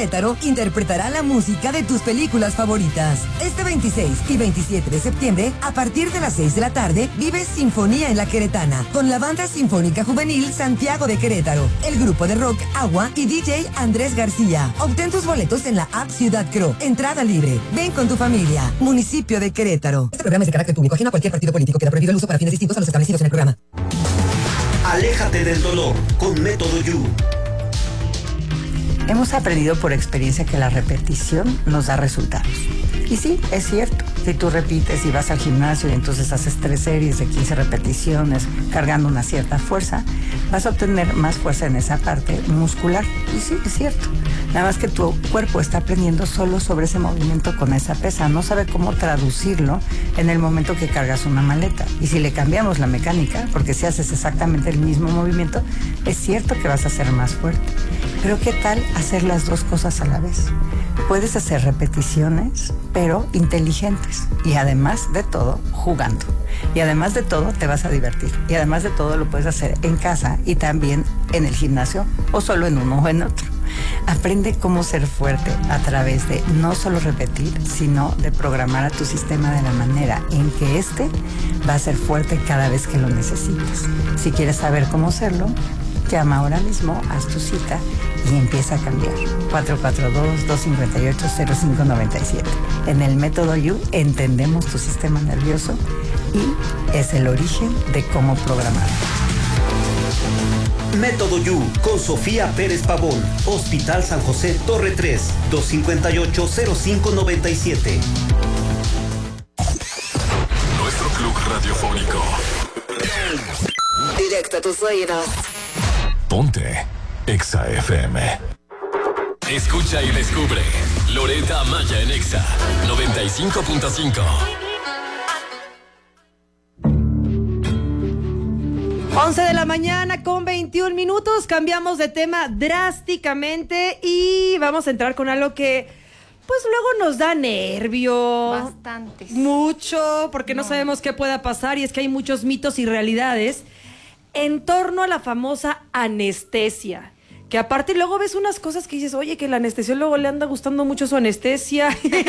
Querétaro interpretará la música de tus películas favoritas. Este 26 y 27 de septiembre, a partir de las 6 de la tarde, vive Sinfonía en la Queretana, con la Banda Sinfónica Juvenil Santiago de Querétaro, el grupo de rock Agua y DJ Andrés García. Obtén tus boletos en la app Ciudad Cro. Entrada libre. Ven con tu familia. Municipio de Querétaro. Este programa es de carácter público, ajeno a cualquier partido político. Queda prohibido el uso para fines distintos a los establecidos en el programa. Aléjate del dolor con Método You. Hemos aprendido por experiencia que la repetición nos da resultados. Y sí, es cierto. Si tú repites y vas al gimnasio y entonces haces 3 series de 15 repeticiones cargando una cierta fuerza, vas a obtener más fuerza en esa parte muscular. Y sí, es cierto. Nada más que tu cuerpo está aprendiendo solo sobre ese movimiento con esa pesa. No sabe cómo traducirlo en el momento que cargas una maleta. Y si le cambiamos la mecánica, porque si haces exactamente el mismo movimiento, es cierto que vas a ser más fuerte. Pero ¿qué tal hacer las dos cosas a la vez? Puedes hacer repeticiones, pero inteligentes. Y además de todo, jugando. Y además de todo, te vas a divertir. Y además de todo, lo puedes hacer en casa y también en el gimnasio o solo en uno o en otro. Aprende cómo ser fuerte a través de no solo repetir, sino de programar a tu sistema de la manera en que éste va a ser fuerte cada vez que lo necesites. Si quieres saber cómo hacerlo, llama ahora mismo, haz tu cita y empieza a cambiar. 442-258-0597. En el Método You entendemos tu sistema nervioso y es el origen de cómo programar. Método You con Sofía Pérez Pavón. Hospital San José Torre 3, 258-0597. Nuestro club radiofónico. Directo a tus oídos. Ponte Exa FM. Escucha y descubre Loretta Maya en Exa 95.5. 11 de la mañana con 21 minutos. Cambiamos de tema drásticamente y vamos a entrar con algo que pues luego nos da nervio. Bastantes. Mucho, porque no sabemos qué pueda pasar, y es que hay muchos mitos y realidades en torno a la famosa anestesia. Que aparte luego ves unas cosas que dices, oye, que el anestesiólogo le anda gustando mucho su anestesia.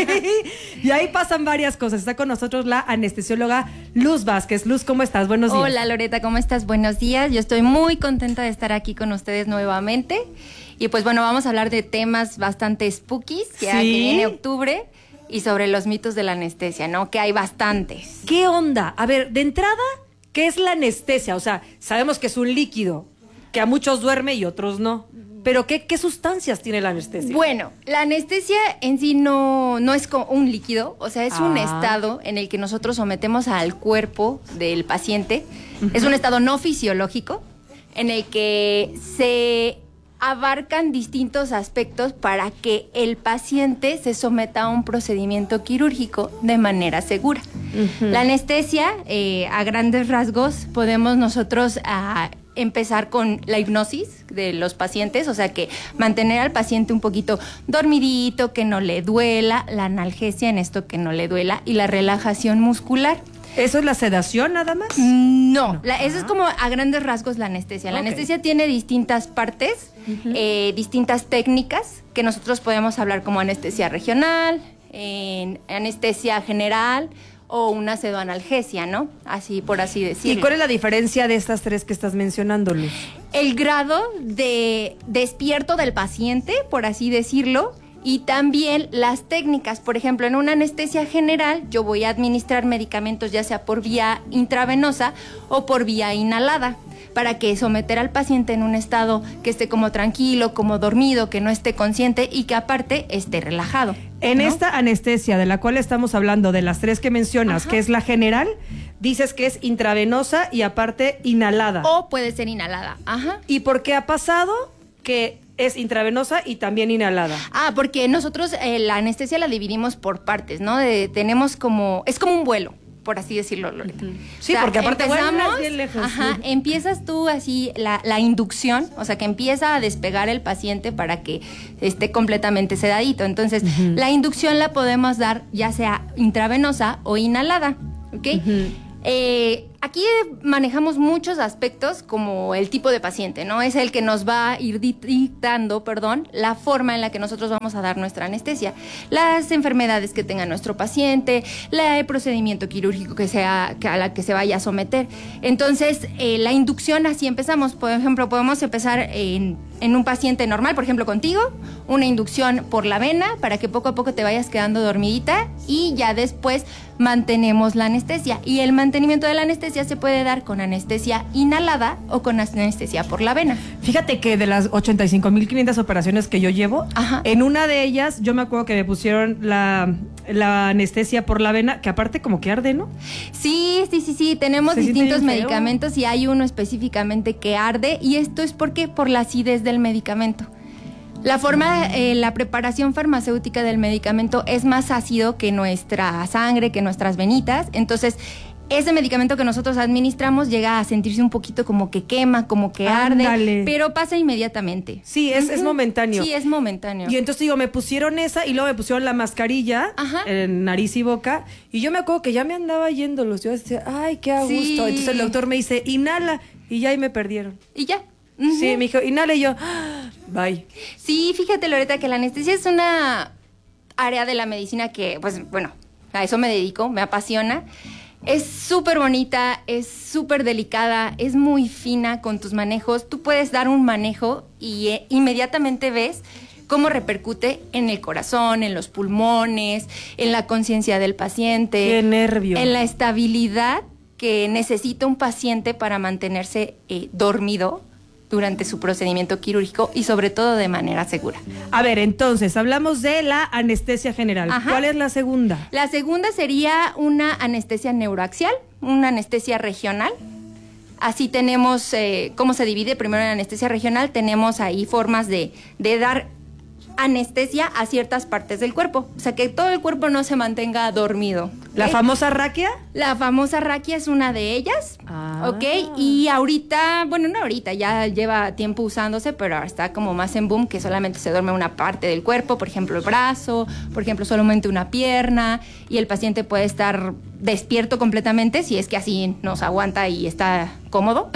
Y ahí pasan varias cosas. Está con nosotros la anestesióloga Luz Vázquez. Luz, ¿cómo estás? Buenos días. Hola, Loretta, ¿cómo estás? Buenos días. Yo estoy muy contenta de estar aquí con ustedes nuevamente. Y pues bueno, vamos a hablar de temas bastante spookies, que viene octubre, y sobre los mitos de la anestesia, ¿no? Que hay bastantes. ¿Qué onda? A ver, de entrada, ¿qué es la anestesia? O sea, sabemos que es un líquido, que a muchos duerme y otros no. Pero ¿qué sustancias tiene la anestesia? Bueno, la anestesia en sí no es como un líquido, o sea, es un estado en el que nosotros sometemos al cuerpo del paciente. Uh-huh. Es un estado no fisiológico en el que se abarcan distintos aspectos para que el paciente se someta a un procedimiento quirúrgico de manera segura. Uh-huh. La anestesia, a grandes rasgos, podemos nosotros empezar con la hipnosis de los pacientes, o sea que mantener al paciente un poquito dormidito, que no le duela, la analgesia en esto que no le duela y la relajación muscular. ¿Eso es la sedación nada más? No, eso es como a grandes rasgos la anestesia. La anestesia tiene distintas partes, uh-huh, distintas técnicas que nosotros podemos hablar como anestesia regional, anestesia general o una pseudoanalgesia, ¿no? Así, por así decirlo. ¿Y cuál es la diferencia de estas tres que estás mencionando, Luz? El grado de despierto del paciente, por así decirlo, y también las técnicas. Por ejemplo, en una anestesia general, yo voy a administrar medicamentos ya sea por vía intravenosa o por vía inhalada, para que someter al paciente en un estado que esté como tranquilo, como dormido, que no esté consciente y que aparte esté relajado. En esta anestesia de la cual estamos hablando, de las tres que mencionas, ajá, que es la general, dices que es intravenosa y aparte inhalada. O puede ser inhalada, ajá. ¿Y por qué ha pasado que es intravenosa y también inhalada? Porque nosotros la anestesia la dividimos por partes, ¿no? Tenemos como, es como un vuelo, por así decirlo, Loretta. Uh-huh. Sí, o sea, porque aparte empezamos, bien lejos. Ajá, empiezas tú así la inducción, o sea, que empieza a despegar el paciente para que esté completamente sedadito. Entonces, uh-huh, la inducción la podemos dar ya sea intravenosa o inhalada, ¿ok? Uh-huh. aquí manejamos muchos aspectos como el tipo de paciente, ¿no? Es el que nos va a ir dictando, la forma en la que nosotros vamos a dar nuestra anestesia. Las enfermedades que tenga nuestro paciente, el procedimiento quirúrgico a la que se vaya a someter. Entonces, la inducción, así empezamos. Por ejemplo, podemos empezar en un paciente normal, por ejemplo, contigo, una inducción por la vena para que poco a poco te vayas quedando dormidita y ya después mantenemos la anestesia. Y el mantenimiento de la anestesia se puede dar con anestesia inhalada o con anestesia por la vena. Fíjate que de las 85,500 operaciones que yo llevo, en una de ellas yo me acuerdo que me pusieron la anestesia por la vena, que aparte como que arde, ¿no? Sí, tenemos distintos medicamentos y hay uno específicamente que arde, y esto es por la acidez del medicamento. La preparación farmacéutica del medicamento es más ácido que nuestra sangre, que nuestras venitas. Entonces, ese medicamento que nosotros administramos llega a sentirse un poquito como que quema, como que arde, pero pasa inmediatamente. Sí, es momentáneo. Sí, es momentáneo. Y entonces digo, me pusieron esa y luego me pusieron la mascarilla en nariz y boca. Y yo me acuerdo que ya me andaba yéndolos. Yo decía, ay, qué a gusto. Entonces el doctor me dice, inhala. Y ya ahí me perdieron. Y ya. Sí, me dijo, inhala, y yo, bye. Sí, fíjate, Loreta, que la anestesia es una área de la medicina que, pues, bueno, a eso me dedico, me apasiona. Es súper bonita, es súper delicada, es muy fina con tus manejos. Tú puedes dar un manejo y inmediatamente ves cómo repercute en el corazón, en los pulmones, en la conciencia del paciente. ¡Qué nervio! En la estabilidad que necesita un paciente para mantenerse dormido durante su procedimiento quirúrgico y sobre todo de manera segura. A ver, entonces, hablamos de la anestesia general. ¿Cuál es la segunda? La segunda sería una anestesia neuroaxial, una anestesia regional. Así tenemos, ¿cómo se divide? Primero en anestesia regional tenemos ahí formas de dar anestesia a ciertas partes del cuerpo. O sea, que todo el cuerpo no se mantenga dormido. ¿La famosa raquia? La famosa raquia es una de ellas, ¿ok? Y ahorita, bueno, no ahorita, ya lleva tiempo usándose, pero ahora está como más en boom, que solamente se duerme una parte del cuerpo, por ejemplo, el brazo, por ejemplo, solamente una pierna, y el paciente puede estar despierto completamente, si es que así nos aguanta y está cómodo,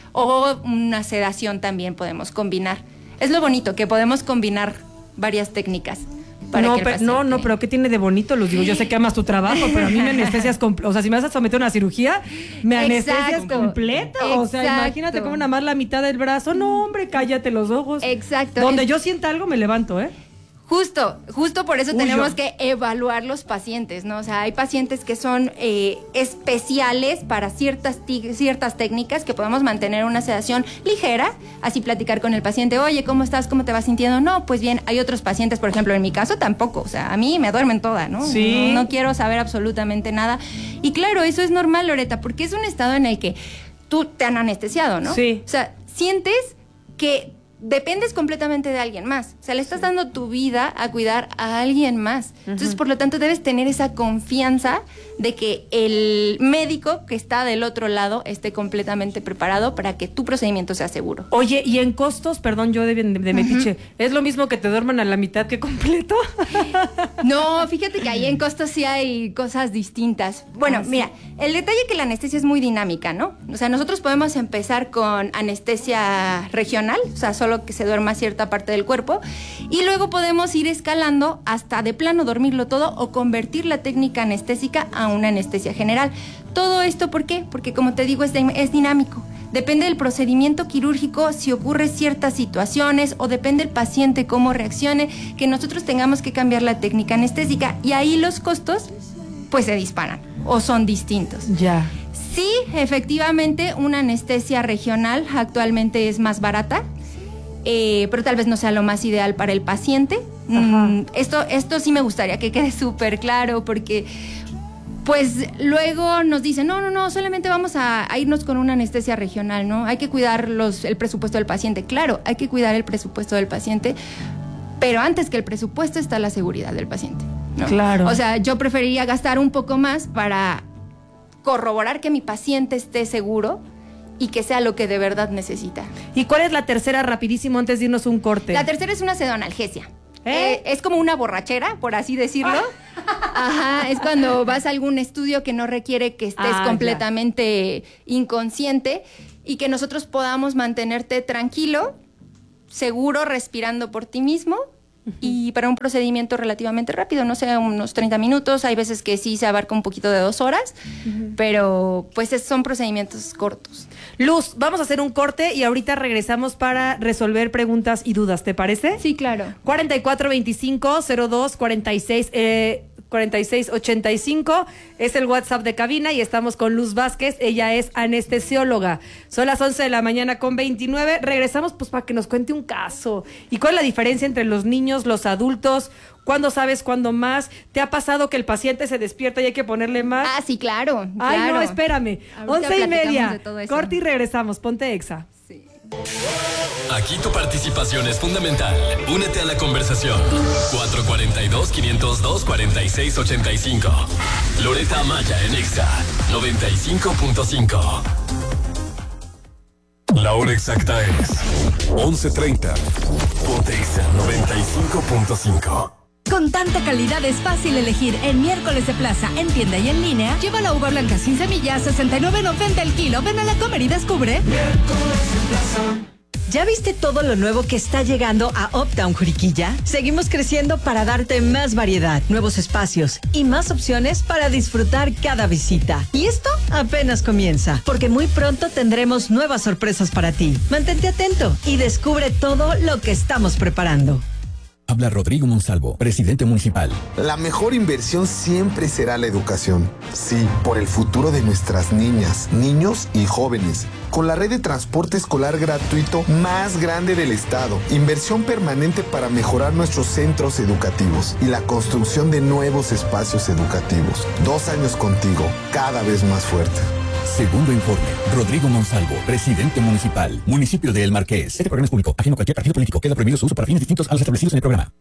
o una sedación también podemos combinar. Es lo bonito, que podemos combinar varias técnicas. Pero ¿qué tiene de bonito, Luz? Digo, yo sé que amas tu trabajo, pero a mí me anestesias o sea, si me vas a someter a una cirugía, me anestesias completo. O sea, imagínate como nada más la mitad del brazo. No, hombre, cállate los ojos. Exacto. Donde yo sienta algo, me levanto, ¿eh? Justo por eso tenemos que evaluar los pacientes, ¿no? O sea, hay pacientes que son especiales para ciertas técnicas que podemos mantener una sedación ligera, así platicar con el paciente, oye, ¿cómo estás? ¿Cómo te vas sintiendo? No, pues bien, hay otros pacientes, por ejemplo, en mi caso tampoco, o sea, a mí me duermen toda, ¿no? Sí. No quiero saber absolutamente nada. Y claro, eso es normal, Loreta, porque es un estado en el que tú te han anestesiado, ¿no? Sí. O sea, sientes que dependes completamente de alguien más. O sea, le estás dando tu vida a cuidar a alguien más. Entonces, por lo tanto, debes tener esa confianza de que el médico que está del otro lado esté completamente preparado para que tu procedimiento sea seguro. Oye, y en costos, perdón, yo de metiche, ¿es lo mismo que te duerman a la mitad que completo? No, fíjate que ahí en costos sí hay cosas distintas. Bueno, mira, el detalle es que la anestesia es muy dinámica, ¿no? O sea, nosotros podemos empezar con anestesia regional, o sea, solo que se duerma cierta parte del cuerpo, y luego podemos ir escalando hasta de plano dormirlo todo o convertir la técnica anestésica a una anestesia general. Todo esto, ¿por qué? Porque, como te digo, es dinámico. Depende del procedimiento quirúrgico, si ocurre ciertas situaciones, o depende del paciente cómo reaccione, que nosotros tengamos que cambiar la técnica anestésica, y ahí los costos pues se disparan o son distintos. Ya. Sí, efectivamente, una anestesia regional actualmente es más barata, pero tal vez no sea lo más ideal para el paciente. Esto sí me gustaría que quede súper claro, porque pues luego nos dicen, no, solamente vamos a irnos con una anestesia regional, ¿no? Hay que cuidar el presupuesto del paciente. Claro, hay que cuidar el presupuesto del paciente, pero antes que el presupuesto está la seguridad del paciente, ¿no? Claro. O sea, yo preferiría gastar un poco más para corroborar que mi paciente esté seguro y que sea lo que de verdad necesita. ¿Y cuál es la tercera, rapidísimo, antes de irnos un corte? La tercera es una pseudoanalgesia. Es como una borrachera, por así decirlo. Ajá, es cuando vas a algún estudio que no requiere que estés completamente inconsciente y que nosotros podamos mantenerte tranquilo, seguro, respirando por ti mismo. Y para un procedimiento relativamente rápido, no sé, unos 30 minutos, hay veces que sí se abarca un poquito de 2 horas, pero pues son procedimientos cortos. Luz, vamos a hacer un corte y ahorita regresamos para resolver preguntas y dudas, ¿te parece? Sí, claro. 4425-02-4685 es el WhatsApp de cabina y estamos con Luz Vázquez, ella es anestesióloga. Son las 11 de la mañana con 29, regresamos pues para que nos cuente un caso. ¿Y cuál es la diferencia entre los niños, los adultos? ¿Cuándo sabes, cuándo más? ¿Te ha pasado que el paciente se despierta y hay que ponerle más? Ah, sí, claro. Ay, claro. no, espérame. Ahorita 11:30. Corte y regresamos. Ponte Exa. Sí. Aquí tu participación es fundamental. Únete a la conversación. 442-502-4685. Loreta Maya en Exa 95.5. La hora exacta es 11:30. Ponte Exa 95.5. Con tanta calidad es fácil elegir en miércoles de plaza, en tienda y en línea. Lleva la uva blanca sin semillas, 69.90 el kilo. Ven a la Comer y descubre. ¿Ya viste todo lo nuevo que está llegando a Uptown Juriquilla? Seguimos creciendo para darte más variedad, nuevos espacios y más opciones para disfrutar cada visita. Y esto apenas comienza, porque muy pronto tendremos nuevas sorpresas para ti. Mantente atento y descubre todo lo que estamos preparando. Habla Rodrigo Monsalvo, presidente municipal. La mejor inversión siempre será la educación. Sí, por el futuro de nuestras niñas, niños y jóvenes. Con la red de transporte escolar gratuito más grande del estado. Inversión permanente para mejorar nuestros centros educativos y la construcción de nuevos espacios educativos. 2 años contigo, cada vez más fuerte. Segundo informe. Rodrigo Monsalvo, presidente municipal, municipio de El Marqués. Este programa es público, ajeno a cualquier partido político. Queda prohibido su uso para fines distintos a los establecidos en el programa.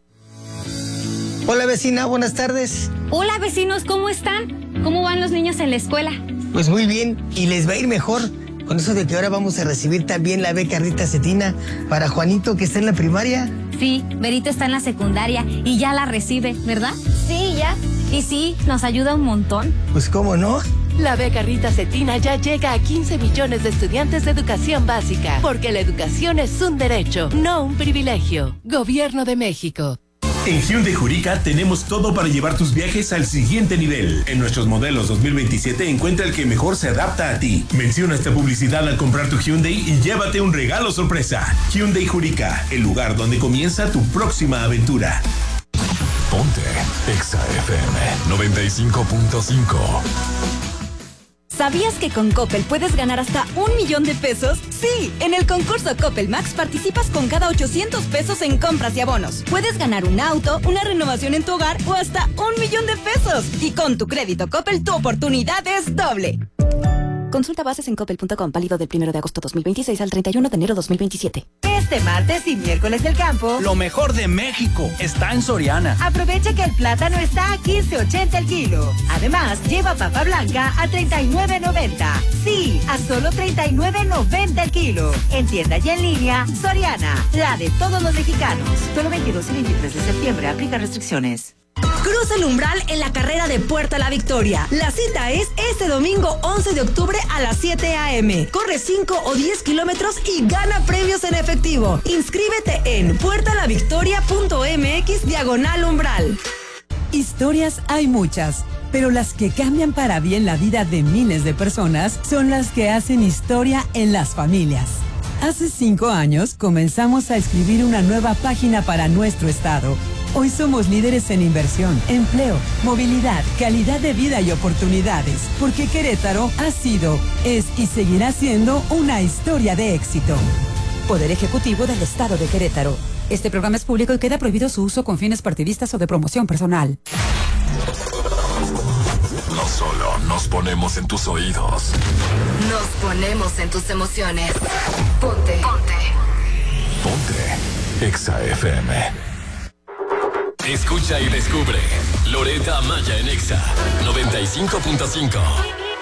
Hola vecina, buenas tardes. Hola vecinos, ¿cómo están? ¿Cómo van los niños en la escuela? Pues muy bien, y les va a ir mejor. Con eso de que ahora vamos a recibir también la beca Rita Cetina para Juanito, que está en la primaria. Sí, Berito está en la secundaria y ya la recibe, ¿verdad? Sí, ya. Y sí, nos ayuda un montón. Pues cómo no. La beca Rita Cetina ya llega a 15 millones de estudiantes de educación básica, porque la educación es un derecho, no un privilegio. Gobierno de México. En Hyundai Jurica tenemos todo para llevar tus viajes al siguiente nivel. En nuestros modelos 2027 encuentra el que mejor se adapta a ti. Menciona esta publicidad al comprar tu Hyundai y llévate un regalo sorpresa. Hyundai Jurica, el lugar donde comienza tu próxima aventura. Ponte Exa FM 95.5. ¿Sabías que con Coppel puedes ganar hasta 1 millón de pesos? Sí, en el concurso Coppel Max participas con cada 800 pesos en compras y abonos. Puedes ganar un auto, una renovación en tu hogar o hasta 1 millón de pesos. Y con tu crédito Coppel, tu oportunidad es doble. Consulta bases en coppel.com, válido del 1 de agosto 2026 al 31 de enero 2027. Este martes y miércoles del campo, lo mejor de México está en Soriana. Aprovecha que el plátano está a 15.80 el kilo. Además, lleva papa blanca a 39.90. Sí, a solo 39.90 el kilo. En tienda y en línea, Soriana, la de todos los mexicanos. Solo 22 y 23 de septiembre, aplica restricciones. Cruza el umbral en la carrera de Puerta a la Victoria. La cita es este domingo 11 de octubre a las 7 a.m. Corre 5 o 10 kilómetros y gana premios en efectivo. Inscríbete en puertalavictoria.mx/umbral. Historias hay muchas, pero las que cambian para bien la vida de miles de personas son las que hacen historia en las familias. Hace 5 años comenzamos a escribir una nueva página para nuestro estado. Hoy somos líderes en inversión, empleo, movilidad, calidad de vida y oportunidades, porque Querétaro ha sido, es y seguirá siendo una historia de éxito. Poder Ejecutivo del Estado de Querétaro. Este programa es público y queda prohibido su uso con fines partidistas o de promoción personal. No solo nos ponemos en tus oídos. Nos ponemos en tus emociones. Ponte. Ponte. Ponte Exa FM. Escucha y descubre Loreta Maya en Exa 95.5.